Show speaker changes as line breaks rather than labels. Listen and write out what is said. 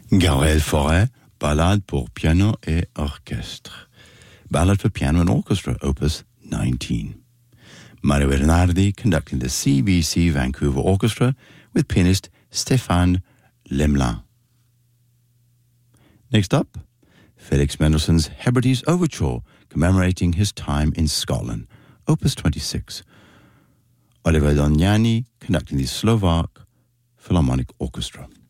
Gabriel Fauré, Ballade pour piano et orchestre. Ballade for piano and orchestra, opus 19. Mario Bernardi conducting the CBC Vancouver Orchestra with pianist Stéphane Lemelin. Next up, Felix Mendelssohn's Hebrides Overture, commemorating his time in Scotland, opus 26. Oliver Doniani conducting the Slovak Philharmonic Orchestra.